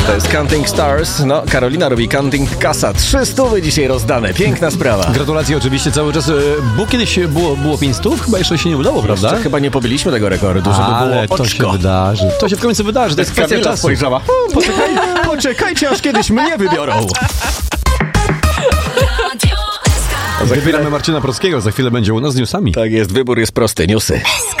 To jest Counting Stars. No, Karolina robi counting kasa. 300 dzisiaj rozdane. Piękna sprawa. Gratulacje oczywiście cały czas. Bo kiedyś było 500? Chyba jeszcze się nie udało, prawda? Jeszcze chyba nie pobiliśmy tego rekordu, żeby ale było oczko. to się wydarzy. To się w końcu wydarzy. To jest kwestia Kamila czasu. spojrzała. Poczekajcie, aż kiedyś mnie wybiorą. Wybieramy Marcina Prockiego. Za chwilę będzie u nas z newsami. Tak jest, wybór jest prosty. Newsy.